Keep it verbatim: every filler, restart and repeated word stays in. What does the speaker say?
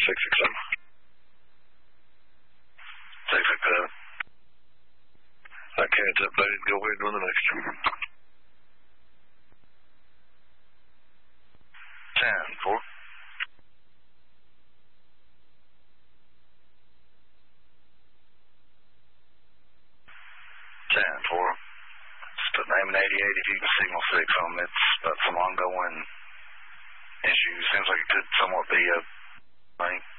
six six seven. six six seven. Okay, it's updated. Go ahead with the next one. ten four. ten four. Just name an eighty-eight if you can signal six on them. It's about some ongoing issue. Seems like it could somewhat be a thing.